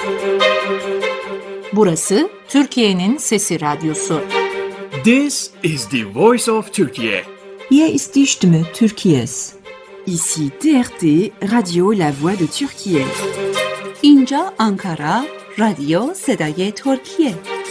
Burası Türkiye'nin Sesi Radyosu. This is the voice of Turkey. Hier ist die Stimme Türkiye's. Ici TRT, Radio La Voix de Türkiye. اینجا آنکارا، رادیو صدای ترکیه.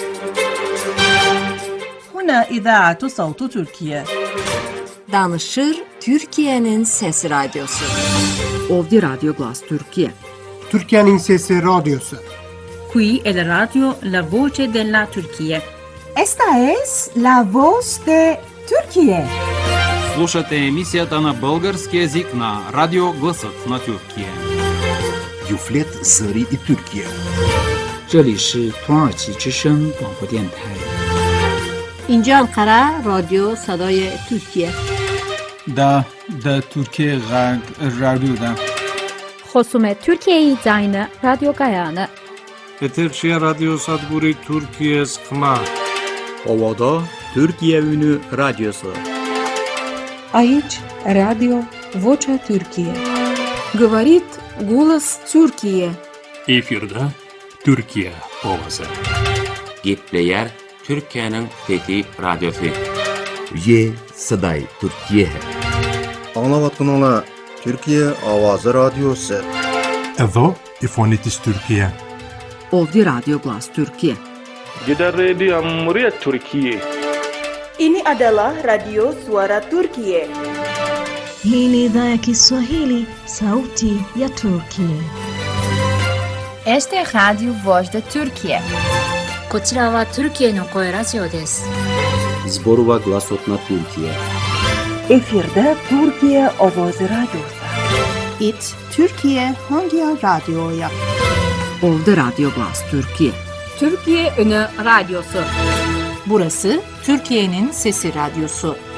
هنا إذاعة صوت تركيا. Danışır Türkiye'nin Sesi Radyosu. Ovdje Radio Glas Türkiye. Türkiye'nin Sesi Radyosu. Qui è la radio La Voce della Turchia. Esta es la voz de Türkiye. Слушате емисията на български език на Радио Гласът на Türkiye. Юфлет Зări и Türkiye. 这里是土耳其之声广播电台。 اینجا انقره رادیو صدای ترکیه. دا Türkiye Radyo'da. خصوم Türkiye Zayını Radyo Gayanı. Eterşehir Radyo Sadburi Türkiye Skma. Ovada Türkiye Ünü Radyosu. Aici Radio Vocea Türkiye. Говорит голос Türkiye. Efirde Türkiye Ovası. Gitleyer Türkiye'nin Fethi Radyosu. Ye Saday Türkiye. Anlavatın ola Türkiye Avazı Radyosu. Evo İfonitis Türkiye. Ovdje Radio Glas Türkiye. Gida Radio Cumhuriyet Türkiye. Ini adalah Radio Suara Turkiye. Hii ni idhaa ya Kiswahili, Sauti ya Turkiye. Este é Radio Voz da Turkiye. こちらはトルキエの声ラジオです。 Zborova Glasot na Türkiye. Efirde Türkiye Ovozi Radyosu. It Türkiye Hangi Radyo'ya? Ovdje Radio Glas Türkiye. Türkiye Ünü Radyosu. Burası Türkiye'nin Sesi Radyosu.